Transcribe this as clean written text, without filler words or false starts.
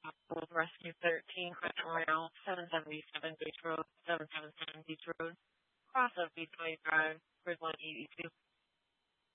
Rescue 13, Crest Royale, 777 Beach Road, 777 Beach Road, cross of Beachway Drive, Grid 182.